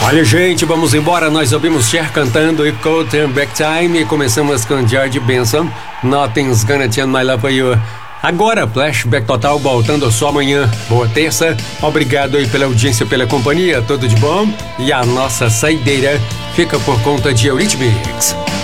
Olha, gente, vamos embora. Nós ouvimos Cher cantando e Cold Turn Back Time e começamos com George Benson, Nothing's Gonna Change My Love For You. Agora, Flashback Total voltando só amanhã. Boa terça, obrigado aí pela audiência, pela companhia, tudo de bom. E a nossa saideira fica por conta de Eurythmics.